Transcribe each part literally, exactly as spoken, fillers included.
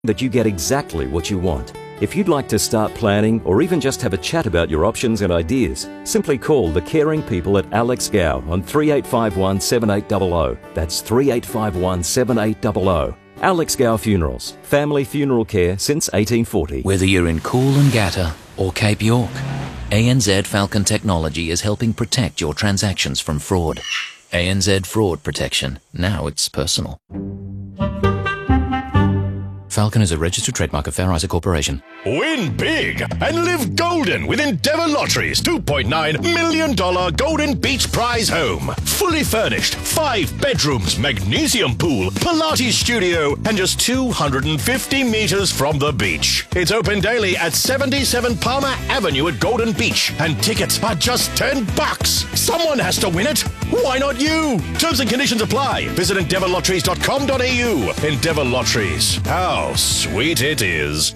that you get exactly what you want. If you'd like to start planning or even just have a chat about your options and ideas, simply call the caring people at Alex Gow on three eight five one, seven eight zero zero. That's three eight five one, seven eight zero zero. Alex Gow Funerals, family funeral care since eighteen forty. Whether you're in Coolangatta or Cape York, A N Z Falcon Technology is helping protect your transactions from fraud. A N Z Fraud Protection. Now it's personal. Falcon is a registered trademark of Fair Isaac Corporation. Win big and live golden with Endeavour Lottery's two point nine million dollars Golden Beach Prize Home. Fully furnished, five bedrooms, magnesium pool, Pilates studio, and just two hundred fifty metres from the beach. It's open daily at seventy-seven Palmer Avenue at Golden Beach, and tickets are just ten bucks. Someone has to win it. Why not you? Terms and conditions apply. Visit endeavour lotteries dot com dot a u. Endeavour Lotteries. How sweet it is.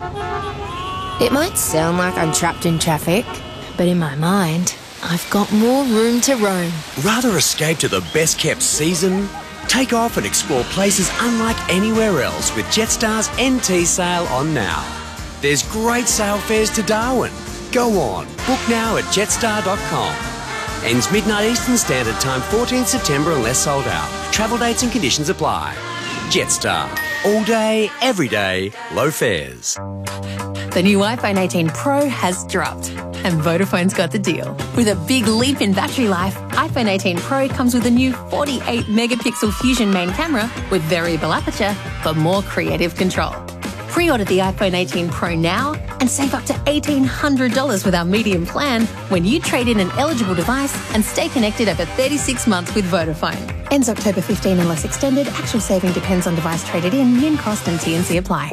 It might sound like I'm trapped in traffic, but in my mind, I've got more room to roam. Rather escape to the best-kept season? Take off and explore places unlike anywhere else with Jetstar's N T sale on now. There's great sale fares to Darwin. Go on, book now at jetstar dot com. Ends midnight Eastern Standard Time, fourteenth September unless sold out. Travel dates and conditions apply. Jetstar. All day, every day, low fares. The new iPhone eighteen Pro has dropped, and Vodafone's got the deal. With a big leap in battery life, iPhone eighteen Pro comes with a new forty-eight megapixel Fusion main camera with variable aperture for more creative control. Pre-order the iPhone eighteen Pro now and save up to eighteen hundred dollars with our medium plan when you trade in an eligible device and stay connected over thirty-six months with Vodafone. Ends October fifteenth unless extended. Actual saving depends on device traded in. Min cost and T and C apply.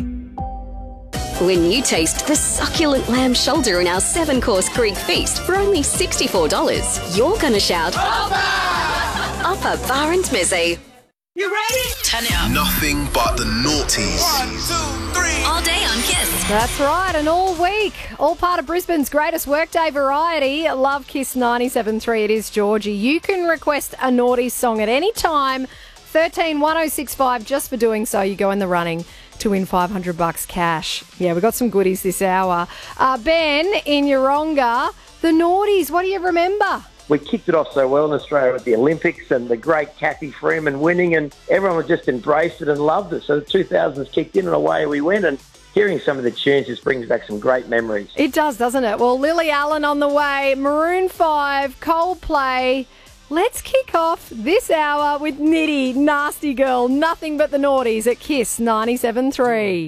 When you taste the succulent lamb shoulder in our seven-course Greek feast for only sixty-four dollars, you're going to shout, Offer! Offer Bar and Mizzy. You ready? Turn it up. Nothing but the naughties. One, two, three. All day on Kiss. That's right, and all week, all part of Brisbane's greatest workday variety. Love Kiss ninety-seven point three. It is Georgie. You can request a naughty song at any time. thirteen one oh six five. Just for doing so, you go in the running to win five hundred bucks cash. Yeah, we've got some goodies this hour. Uh, Ben in Yeronga, the naughties. What do you remember? We kicked it off so well in Australia with the Olympics and the great Kathy Freeman winning, and everyone was just embraced it and loved it. So the two thousands kicked in and away we went, and hearing some of the tunes just brings back some great memories. It does, doesn't it? Well, Lily Allen on the way, Maroon five, Coldplay. Let's kick off this hour with Nitty, Nasty Girl, nothing but the naughties at Kiss ninety-seven point three.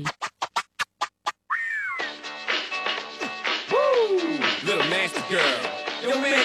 Woo! Little nasty girl. Yo, man.